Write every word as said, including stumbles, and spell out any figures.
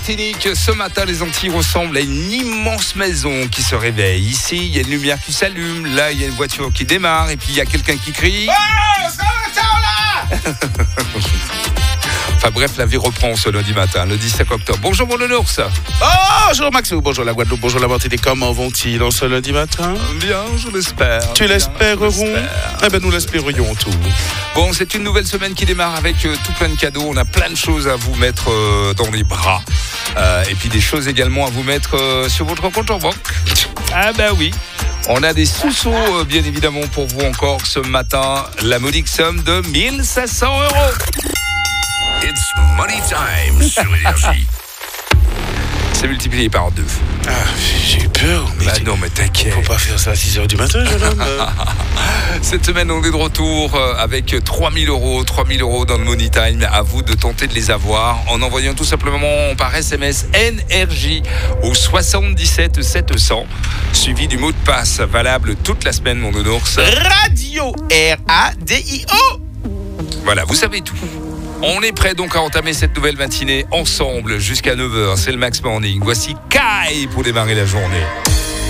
Martinique. Ce matin, les Antilles ressemblent à une immense maison qui se réveille. Ici, il y a une lumière qui s'allume. Là, il y a une voiture qui démarre. Et puis, il y a quelqu'un qui crie. Oh, ça va, là. Enfin bref, la vie reprend ce lundi matin, le dix-sept octobre. Bonjour mon nounours. Oh, bonjour Maxou, bonjour la Guadeloupe, bonjour la Martinique. Comment vont-ils en ce lundi matin? Bien, je l'espère. Tu l'espérerons? Eh ben nous l'espérions tout. Bon, c'est une nouvelle semaine qui démarre avec euh, tout plein de cadeaux. On a plein de choses à vous mettre euh, dans les bras. Euh, et puis des choses également à vous mettre euh, sur votre compte en banque. Ah ben oui. On a des sous-sous, euh, bien évidemment, pour vous encore ce matin. La modique somme de mille cinq cents euros. It's money time sur Énergie. C'est multiplié par deux. Ah, j'ai eu peur. Mais bah tu... non, mais t'inquiète. Faut pas faire ça à six heures du matin, jeune homme. Cette semaine, on est de retour avec trois mille euros. trois mille euros dans le Money Time. À vous de tenter de les avoir en envoyant tout simplement par S M S N R J au soixante-dix-sept sept cents, suivi du mot de passe valable toute la semaine, mon nounours. Radio R A D I O. Voilà, vous savez tout. On est prêt donc à entamer cette nouvelle matinée ensemble jusqu'à neuf heures. C'est le Max Morning. Voici Kai pour démarrer la journée.